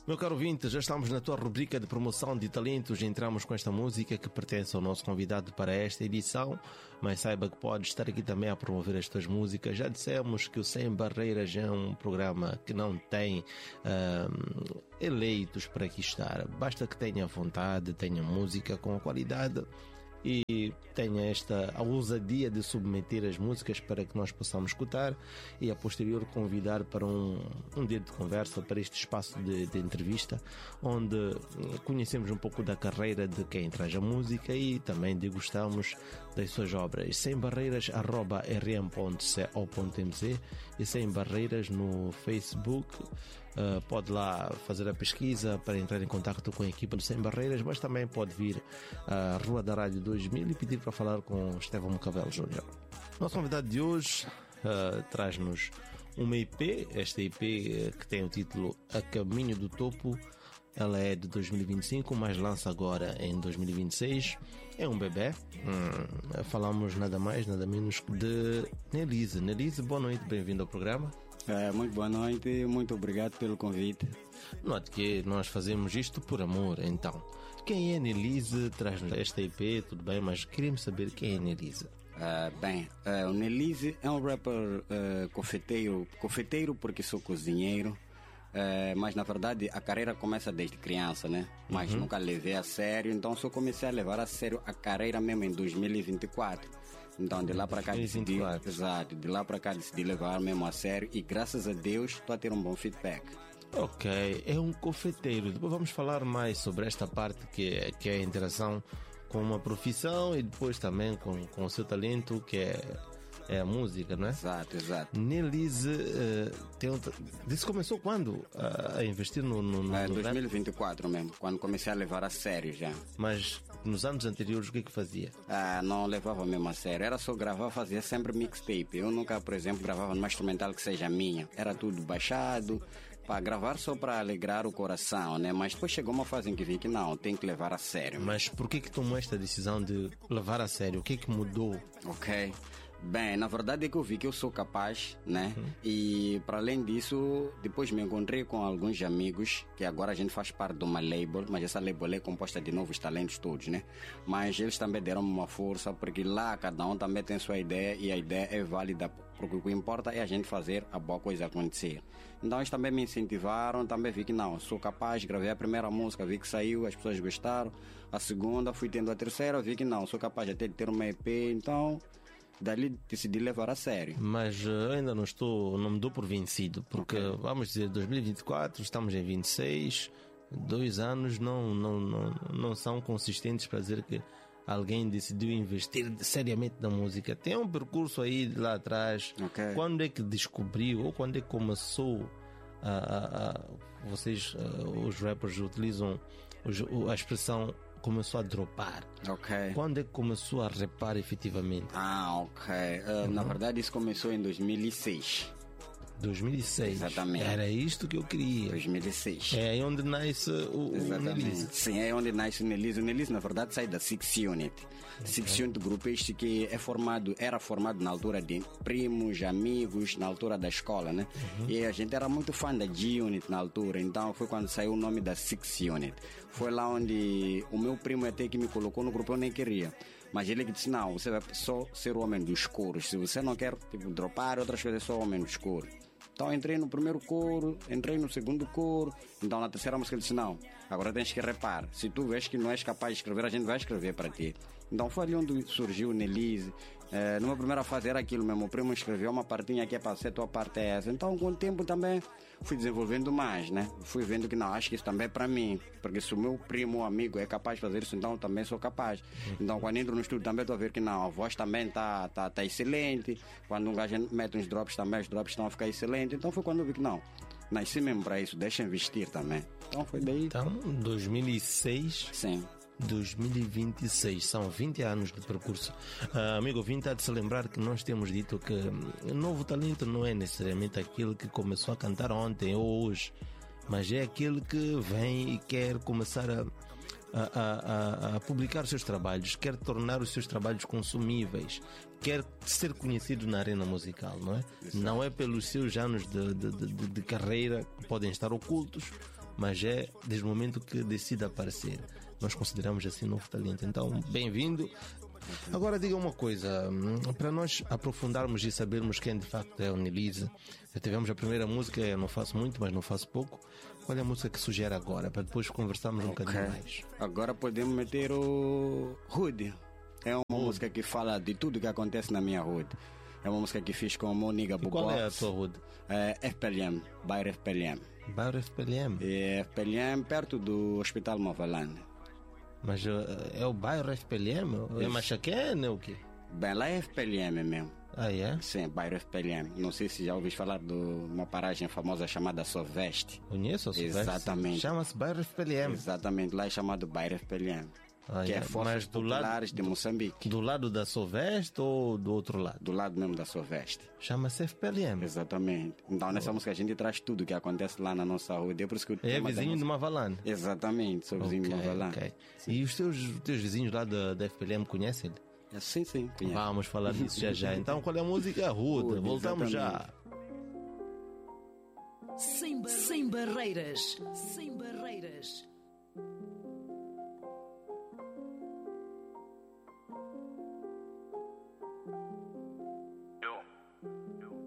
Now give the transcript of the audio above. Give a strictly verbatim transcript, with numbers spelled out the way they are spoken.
Meu caro ouvinte, já estamos na tua rubrica de promoção de talentos. Entramos com esta música que pertence ao nosso convidado para esta edição, mas saiba que pode estar aqui também a promover as tuas músicas. Já dissemos que o Sem Barreiras é um programa que não tem uh, eleitos para aqui estar. Basta que tenha vontade, tenha música com qualidade e tenha esta a ousadia de submeter as músicas para que nós possamos escutar e a posterior convidar para um, um dia de conversa, para este espaço de, de entrevista, onde conhecemos um pouco da carreira de quem traz a música e também degustamos das suas obras. Sem Barreiras arroba r m ponto co ponto m z e Sem Barreiras no Facebook. Uh, pode lá fazer a pesquisa para entrar em contato com a equipa do Sem Barreiras, mas também pode vir à Rua da Rádio dois mil e pedir para falar com Estevão Macabel Júnior. Nosso convidado de hoje uh, traz-nos uma E P, esta E P uh, que tem o título A Caminho do Topo. Ela é de dois mil e vinte e cinco, mas lança agora em dois mil e vinte e seis. É um bebê. Hum, falamos nada mais, nada menos de Nelise. Nelise, boa noite, bem-vindo ao programa. É, muito boa noite, muito obrigado pelo convite. Note que nós fazemos isto por amor, então. Quem é Nelise? Traz-nos esta E P, tudo bem, mas queremos saber quem é Nelise. Uh, bem, uh, o Nelise é um rapper uh, confeiteiro, confeiteiro porque sou cozinheiro, uh, mas na verdade a carreira começa desde criança, né? Mas uhum. nunca levei a sério, então só comecei a levar a sério a carreira mesmo em dois mil e vinte e quatro. Então de lá para cá decidi, exato, de lá para cá decidi levar mesmo a sério e graças a Deus estou a ter um bom feedback. Ok, é um confeiteiro. Depois vamos falar mais sobre esta parte que é, que é a interação com uma profissão e depois também com, com o seu talento, que é, é a música, não é? Exato, exato. Nelise, uh, tem outra... Isso começou quando? Uh, a investir no... no, no é, dois mil e vinte e quatro mesmo, quando comecei a levar a sério já. Mas nos anos anteriores o que é que fazia? Ah, não levava mesmo a sério, era só gravar, fazia sempre mixtape. Eu nunca, por exemplo, gravava numa instrumental que seja minha. Era tudo baixado, para gravar só para alegrar o coração, né? Mas depois chegou uma fase em que vi que não, tem que levar a sério. Mas por que que tomou esta decisão de levar a sério? O que é que mudou? Ok. Bem, na verdade é que eu vi que eu sou capaz, né? Uhum. E para além disso, depois me encontrei com alguns amigos, que agora a gente faz parte de uma label, mas essa label é composta de novos talentos todos, né? Mas eles também deram uma força, porque lá cada um também tem sua ideia e a ideia é válida, porque o que importa é a gente fazer a boa coisa acontecer. Então eles também me incentivaram, também vi que não, sou capaz, gravei a primeira música, vi que saiu, as pessoas gostaram, a segunda, fui tendo a terceira, vi que não, sou capaz até de ter uma E P, então... Dali decidi levar a sério. Mas uh, ainda não estou, não me dou por vencido, porque okay. Vamos dizer, dois mil e vinte e quatro, estamos em vinte e seis, dois anos não, não, não, não são consistentes para dizer que alguém decidiu investir seriamente na música. Tem um percurso aí lá atrás. Okay. Quando é que descobriu ou quando é que começou a, a, a vocês, a, os rappers utilizam os, a expressão começou a dropar? Ok. Quando é que começou a rapar efetivamente? Ah, ok. Uh, uhum. Na verdade isso começou em dois mil e seis. dois mil e seis. Exatamente. Era isto que eu queria. dois mil e seis. É aí onde nasce o, o Nelise. Sim, é onde nasce o Nelise. O Nelise, na verdade, sai da Six Unit. Okay. Six Unit, grupo este que é formado, era formado na altura de primos, amigos, na altura da escola, né? Uhum. E a gente era muito fã da G-Unit na altura, então foi quando saiu o nome da Six Unit. Foi lá onde o meu primo até que me colocou no grupo, eu nem queria. Mas ele que disse, não, você vai só ser o homem do escuro. Se você não quer, tipo, dropar outras coisas, é só o homem do escuro. Então entrei no primeiro coro, entrei no segundo coro. Então na terceira música ele disse, não, agora tens que repar. Se tu vês que não és capaz de escrever, a gente vai escrever para ti. Então foi ali onde surgiu o Nelise. É, numa primeira fase era aquilo mesmo, o primo escreveu uma partinha aqui para ser, tua parte é essa. Então com o tempo também fui desenvolvendo mais, né? Fui vendo que não, acho que isso também é para mim. Porque se o meu primo ou amigo é capaz de fazer isso, então eu também sou capaz. Então quando entro no estúdio também estou a ver que não, a voz também está tá, tá excelente. Quando um gajo mete uns drops também, os drops estão a ficar excelentes. Então foi quando eu vi que não, nasci mesmo para isso, deixa investir também. Então foi daí. Então, dois mil e seis. Sim. dois mil e vinte e seis, são vinte anos de percurso. Uh, amigo ouvinte, há de se lembrar que nós temos dito que o novo talento não é necessariamente aquele que começou a cantar ontem ou hoje, mas é aquele que vem e quer começar a, a, a, a publicar os seus trabalhos, quer tornar os seus trabalhos consumíveis, quer ser conhecido na arena musical, não é? Não é pelos seus anos de, de, de, de carreira que podem estar ocultos, mas é desde o momento que decide aparecer. Nós consideramos assim novo talento. Então, bem-vindo. Agora diga uma coisa, para nós aprofundarmos e sabermos quem de facto é o Nelise. Já tivemos a primeira música, eu não faço muito, mas não faço pouco. Qual é a música que sugere agora, para depois conversarmos um okay. bocadinho mais? Agora podemos meter o Hood. É uma Hood. música que fala de tudo que acontece na minha Hood. É uma música que fiz com o Moniga Bubox. Qual é a tua Hood? É F P L M, bairro F P L M. Bairro F P L M? É F P L M, perto do Hospital Movalane. Mas uh, é o bairro F P L M? É Machaquene ou o quê? Bem, lá é F P L M mesmo. Ah, é? Sim, bairro F P L M. Não sei se já ouviste falar de uma paragem famosa chamada Soveste. Conheço a Soveste? Exatamente. Chama-se bairro F P L M. Exatamente, lá é chamado bairro F P L M. Ah, que é, é Forças Populares de Moçambique. Do lado da Soveste ou do outro lado? Do lado mesmo da Soveste. Chama-se F P L M. Exatamente. Então nessa oh. música a gente traz tudo que acontece lá na nossa rua. É, por isso que é vizinho de Mavalane? Exatamente, sou vizinho okay, de Mavalane. Okay. E os teus, teus vizinhos lá da, da F P L M conhecem-lhe? Sim, sim, conheço. Vamos falar disso já já. Então qual é a música? Rude. Voltamos já. Sem, bar... Sem barreiras. Sem barreiras.